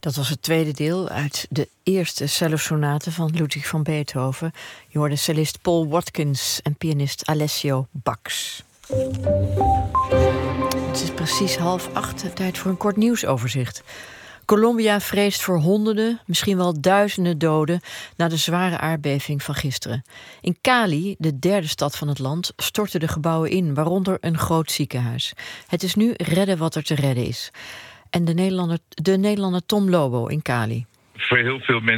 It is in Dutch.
Dat was het tweede deel uit de eerste cellosonate van Ludwig van Beethoven. Je hoorde cellist Paul Watkins en pianist Alessio Bax. Het is precies 7:30, tijd voor een kort nieuwsoverzicht. Colombia vreest voor honderden, misschien wel duizenden doden na de zware aardbeving van gisteren. In Cali, de derde stad van het land, stortten de gebouwen in, waaronder een groot ziekenhuis. Het is nu redden wat er te redden is. En de Nederlander Tom Lobo in Cali. Voor heel veel mensen